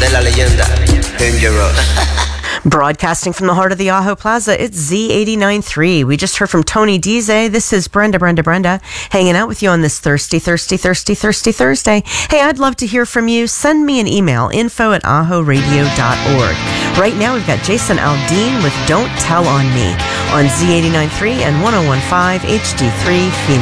de la leyenda, Dangerous. Broadcasting from the heart of the Ajo Plaza, it's Z89.3. We just heard from Tony Dize. This is Brenda, hanging out with you on this thirsty Thursday. Hey, I'd love to hear from you. Send me an email, info@ajoradio.org. Right now, we've got Jason Aldean with Don't Tell on Me on Z89.3 and 101.5 HD3 Phoenix.